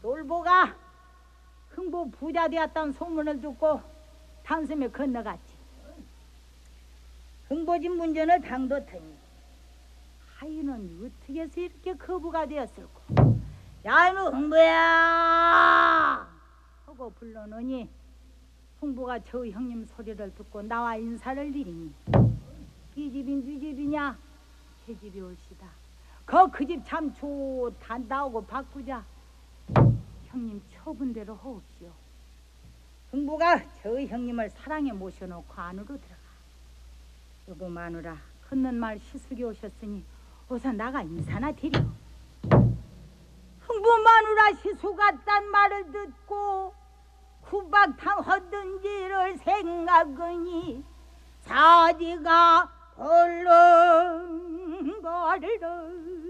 놀보가 흥보 부자 되었다는 소문을 듣고 단숨에 건너갔지. 흥보집 문전을 당도더니 하인은 어떻게 해서 이렇게 거부가 되었을꼬. 야 이놈 흥보야 하고 불러놓으니 흥보가 저 형님 소리를 듣고 나와 인사를 드리니 이 집이 네 집이냐? 제 집이 옳시다. 그 집 참 좋다. 나오고 바꾸자. 형님 처분대로 하옵시오. 흥부가 저 형님을 사랑에 모셔놓고 안으로 들어가. 여보 마누라 걷는 말 시숙이 오셨으니 어서 나가 인사나 드려. 흥부 마누라 시숙 같단 말을 듣고 구박당하던지를 생각하니 사지가 벌렁거리를